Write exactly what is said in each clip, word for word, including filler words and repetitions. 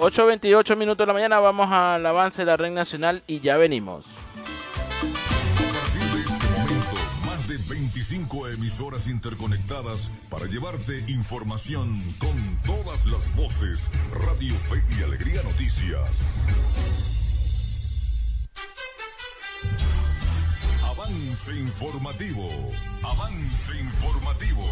ocho veintiocho minutos de la mañana, vamos al avance de la red nacional y ya venimos. veinticinco emisoras interconectadas para llevarte información con todas las voces. Radio Fe y Alegría Noticias. Avance informativo. Avance informativo.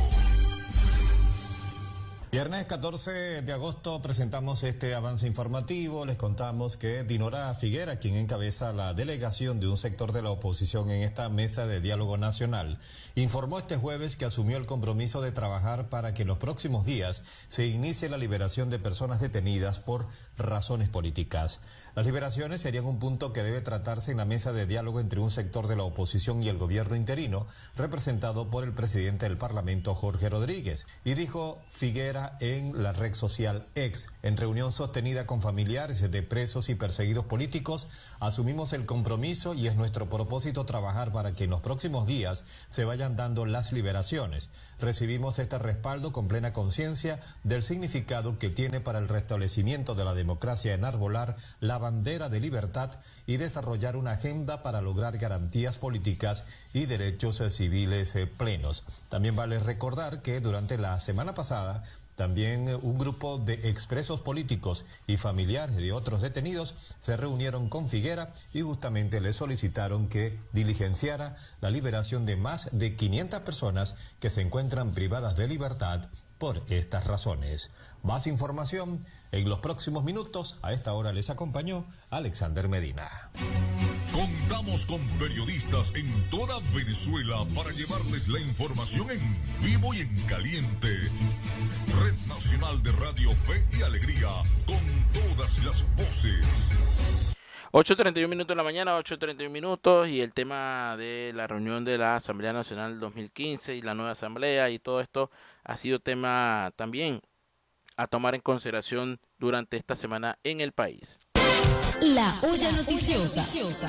Viernes catorce de agosto presentamos este avance informativo. Les contamos que Dinora Figuera, quien encabeza la delegación de un sector de la oposición en esta mesa de diálogo nacional, informó este jueves que asumió el compromiso de trabajar para que en los próximos días se inicie la liberación de personas detenidas por razones políticas. Las liberaciones serían un punto que debe tratarse en la mesa de diálogo entre un sector de la oposición y el gobierno interino, representado por el presidente del Parlamento, Jorge Rodríguez. Y dijo Figuera en la red social X, en reunión sostenida con familiares de presos y perseguidos políticos, asumimos el compromiso y es nuestro propósito trabajar para que en los próximos días se vayan dando las liberaciones. Recibimos este respaldo con plena conciencia del significado que tiene para el restablecimiento de la democracia enarbolar la bandera de libertad y desarrollar una agenda para lograr garantías políticas y derechos civiles plenos. También vale recordar que durante la semana pasada también un grupo de expresos políticos y familiares de otros detenidos se reunieron con Figuera y justamente le solicitaron que diligenciara la liberación de más de quinientas personas que se encuentran privadas de libertad por estas razones. Más información en los próximos minutos. A esta hora les acompañó Alexander Medina. Contamos con periodistas en toda Venezuela para llevarles la información en vivo y en caliente. Red Nacional de Radio Fe y Alegría, con todas las voces. ocho treinta y uno minutos de la mañana, ocho treinta y uno minutos, y el tema de la reunión de la Asamblea Nacional dos mil quince y la nueva Asamblea y todo esto ha sido tema también a tomar en consideración durante esta semana en el país. La olla noticiosa.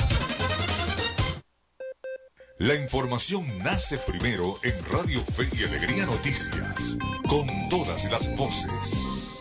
La información nace primero en Radio Fe y Alegría Noticias, con todas las voces.